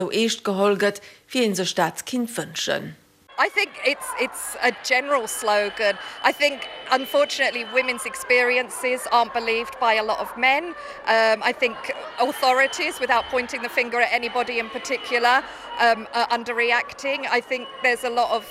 echt geholget, wie in se Staatskind wünschen. I think it's a general slogan. I think, unfortunately, women's experiences aren't believed by a lot of men. I think authorities, without pointing the finger at anybody in particular, are underreacting. I think there's a lot of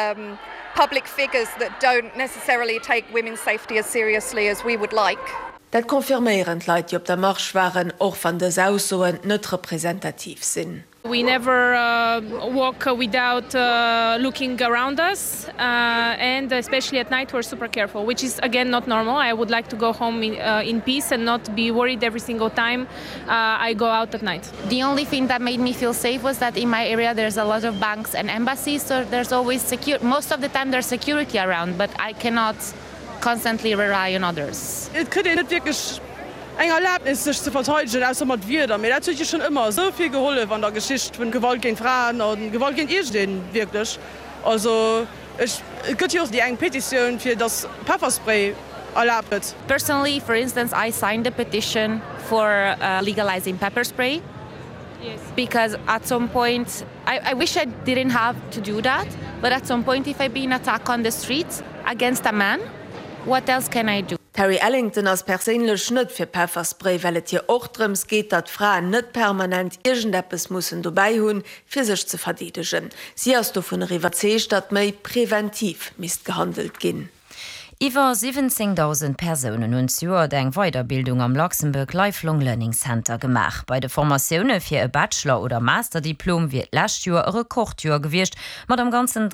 public figures that don't necessarily take women's safety as seriously as we would like. Dat konfirmieren Leiit, die op der Marsch waren, och van de Sausoen net repräsentativ sinn. We never walk without looking around us, and especially at night we're super careful, which is again not normal. I would like to go home in peace and not be worried every single time I go out at night. The only thing that made me feel safe was that in my area there's a lot of banks and embassies, so there's always most of the time there's security around, but I cannot constantly rely on others. Es könnte nicht wirklich eng Erlaubnis sich zu verteidigen, außer mit wir damit. Das hat schon immer so viel geholfen an der Geschichte von Gewalt gegen Frauen und Gewalt gegen Eheschlingen, wirklich. Also es gibt ja auch die enge Petition für das Pfefferspray erlaubt wird. Personally, for instance, I signed a petition for legalizing pepper spray. Yes. Because at some point, I wish I didn't have to do that, but at some point if I've been attacked on the street against a man, what else can I do? Terry Ellington als perélech net fir Pfefferspray, wellt hier ochrems geht, dat Fraen net permanent Irgendeppes mussssen dobei hunn, fir sech ze verdedegen. Sie hast du vun Riverzee dat méi präventiv mist gehandelt ginn. Iwer 17.000 Personen und Joer eng Weiterbildung am Luxemburg Lifelong Learning Center gemacht. Bei de Formatioune fir e Bachelor- oder Masterdiplom wird last Joer e Rekordjoer gewircht, mat am ganzen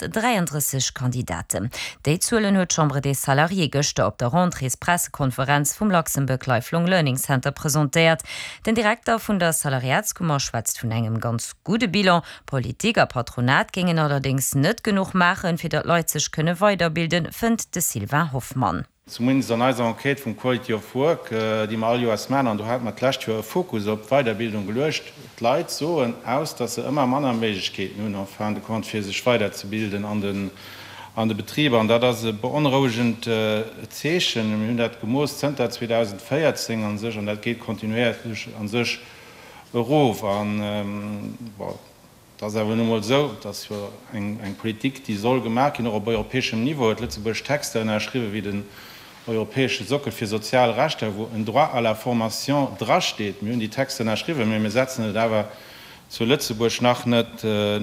333 Kandidaten. Déi zuelen huet Chambre des Salariés gëchte op der Rentrées Pressekonferenz vum Luxemburg Lifelong Learning Center präsentiert. Den Direktor vun der Salariatskummer schwätzt vun engem ganz gute Bilan. Politik a Patronat gingen allerdings net genug machen, fir dat Leute sech kënne weiterbilden, fënnt de Silva Hoffmann. Zumindest an einer Enquete vom Quality of Work, die mal als Männer, und da hat man gleich für Fokus auf Weiterbildung gelöscht. Es leidet so aus, dass sie immer Männermäßigkeit nur auf Hand kommt, für sich weiterzubilden an den Betrieben. Und das ist ein beunruhigend Zeichen. Wir haben das gemusst, 2014 an sich, und das geht kontinuierlich an sich Beruf. Das ist aber nun mal so, dass wir eine Politik, die soll gemerkt auf europäischem Niveau, hat letztlich Texte erschrieben wie den europäischen Sockel für Sozialrechte, wo ein Droit à la Formation draufsteht. Wir haben die Texte erschrieben, wir setzen das aber zu Lützeburg noch nicht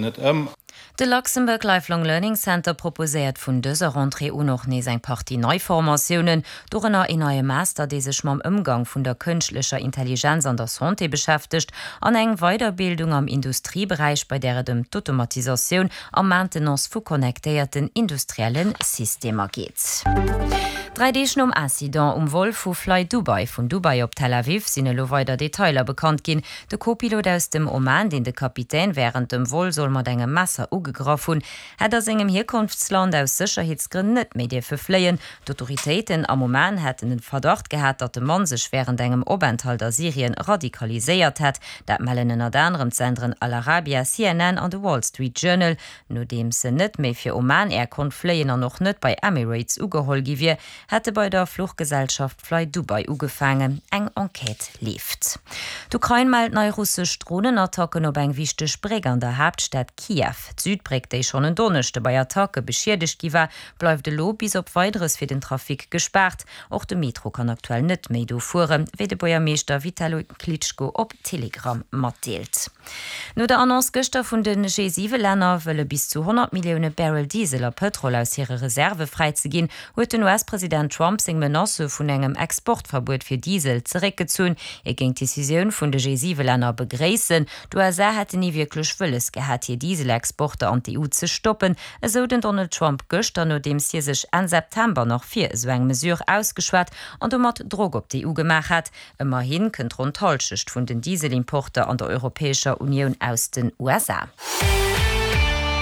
De Luxemburg Lifelong Learning Center proposéiert vun dëser Rentrée noch nees eng Party Neuformatiounen, dorenner en neue Master, dé sech mam Umgang vun der künstlecher Intelligenz an der Santé beschäftigt, an eng Weiterbildung am Industriebereich, bei der dem d'Automatisaun am Maintenance vu connectéierten industriellen Systemer geht. 3D Accident Wolf vu Fly Dubai vun Dubai op Tel Aviv sinne lo weiter Detailer bekannt gin. De Co-Pilot aus dem Oman, den de Kapitän während dem Vol soll mat engem Messer ugegraf hun, hat er engem Herkunftsland aus Sicherheitsgründen net Medien verfleien. D'Autoritäten am Oman hätten den Verdacht gehabt, dat de Mann sech während engem Obenthalt der Syrien radikaliséiert hat. Dat mellen an anderem Zentren Al Arabia, CNN an de Wall Street Journal. No dem se net méi fir Oman kon fleien er noch net bei Emirates ugehol giwie, hatte bei der Fluchtgesellschaft Fly Dubai ugefangen, eng Enquete lieft. D'Ukraine meldt neue russisch Drohnenattacken op eng wichte Spräg an der Hauptstadt Kiew. Südbreg déi schon en Donnechte bei Attacke beschädigt giwer, bleif de Lo bis op weiteres fir den Trafik gesperrt. Auch de Metro kann aktuell net méi do fuhren, wie de Bäuermeester Vitali Klitschko op Telegram matdeelt. No der Annonce gëster vun den G7-Länner wëlle bis zu 100 Millioune Barrel Diesel a Petrol aus ihre Reserve freizegin, huet den US-Präsident Trump seg Menace vun engem Exportverbot fir Diesel zerekgezuun. Géint Deciioun vun de G7-Länner begréessen, do hätte nie wirklichch wëlles gehat hier Dieselexporte an die EU ze stoppen, eso den Donald Trump gëchter no dem si sech an September noch fir so eng Mesur ausgeschwert an do mat Drog op die EU gemacht hat. Immerhin kënnt rund Talschecht vun den Dieselimporter an der Europäischer Union aus den USA.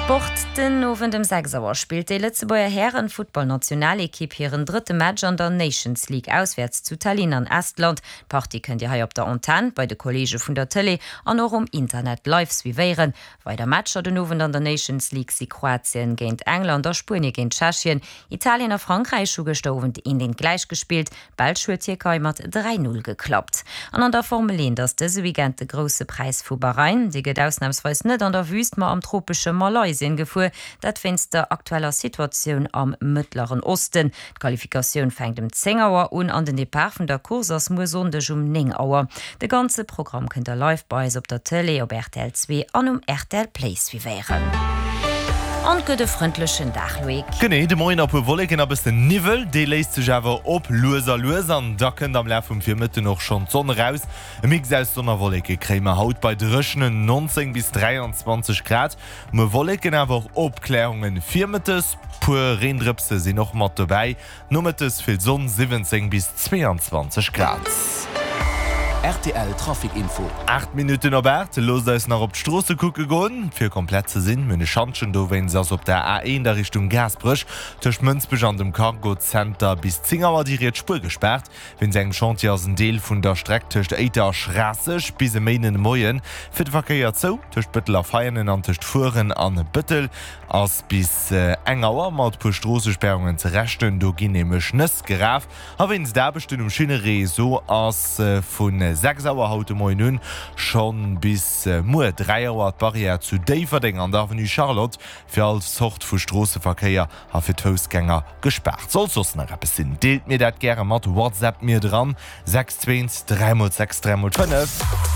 Sport den nowen dem 6 Auer spielt de Lützeburger Herren Football-Nationalekipp hireieren dritte Match an der Nations League auswärts zu Tallinn an Estland. Party könnt ihr op der Antenne bei de Kollege vun der Tele an auch Internet lives wie wären. Bei der Matcher den nowen an der Nations League si Kroatien géint England der Spurne géint Tschechien, Italien a Frankreich schugestowen in den gleich gespielt, bald Schwtierkei mat 3-0 geklappt. An der Formel dass dese Weekend de grosse Preis vu Bahrain, die get ausnahmsweis net an der Wüst ma am tropische Malaysien gefu, dat finst der aktueller Situation am Mittleren Osten. Die Qualifikation fängt dem 10 Auer an den Depart vun der Kursers musondech 9 Auer. De ganze Programm könnt der live bei op der Tele op RTL 2 an RTL Place wie wären. Und gute freundlichen Dach, Loik. Genau, de Moin op Wolken ab den Nivel, de leist sich aber op loser an da könnt am Lauf um 4 Mitte noch schon Sonne raus. Mix aus Sonnerwolke krämer Haut bei drschen 19 bis 23 Grad. Me Wolken aber Obklärungen 4 Mittes, pur Rindripse sind noch mal dabei. Nur Mittes viel Sonne 17 bis 22 Grad. RTL Trafikinfo. 8 Minuten Robert, los ist nach op die Straße gucken. Für komplette Sinn, meine Chancen, da wenn sie auf der A1 der Richtung Gasbrüch, durch Münzbüch an dem Cargo Center bis 10 Uhr die Spur gesperrt. Wenn sie einen Chantier aus dem Teil von der Strecke durch die Eiter Straße bis zum Morgen, für den Verkehr zu, durch Bütteler Feiernen und durch Fuhren an Büttel, als bis 1 Uhr mit paar Straßensperrungen zu rechnen, da gehen nämlich nicht geraf. Aber wenn es da bestimmt um Schienere so als von 6 Auer haute moi nun schon bis Mo 3 Auer Barriere zu Daverding an der Avenue Charlotte fir als Sort vu Strasseverkeier a fir Toastgänger gesperrt. Sollst nach Rappe sinn deelt mir dat gerne mat WhatsApp mir dran 620 3x6 3x5.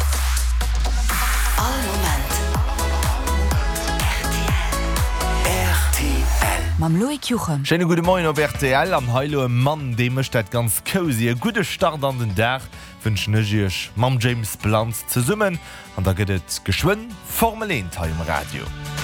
Mam Loik Juchem. Schöne gute Morgen auf RTL am Heilo Mann, dem ist das ganz cozy. Ein guter Start an den Tag wünschen ich Mam James Blunt zu summen. Und da geht es geschwind Formel 1 im Radio.